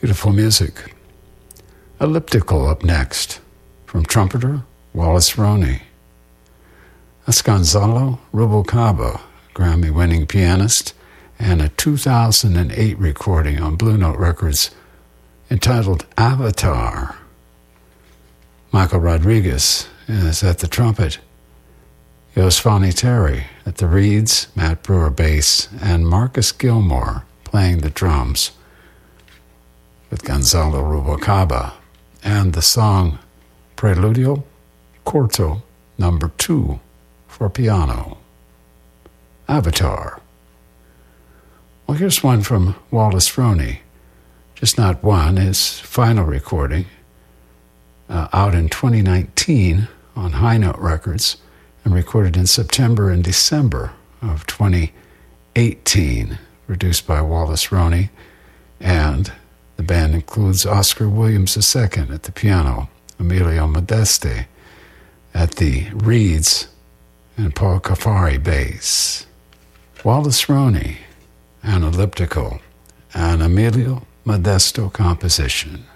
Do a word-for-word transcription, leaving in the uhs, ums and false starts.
Beautiful music. Elliptical up next, from trumpeter Wallace Roney. That's Gonzalo Rubalcaba, Grammy-winning pianist, and a two thousand eight recording on Blue Note Records entitled Avatar. Michael Rodriguez is at the trumpet, Yosvani Terry at the reeds, Matt Brewer bass, and Marcus Gilmore playing the drums, with Gonzalo Rubalcaba, and the song Preludio Corto number two for piano, Avatar. Well, here's one from Wallace Roney, just not one, his final recording, uh, out in twenty nineteen on High Note Records, and recorded in September and December of twenty eighteen, produced by Wallace Roney, and the band includes Oscar Williams the Second at the piano, Emilio Modeste at the reeds, and Paul Cafari bass. Wallace Roney, an elliptical, an Emilio Modesto composition.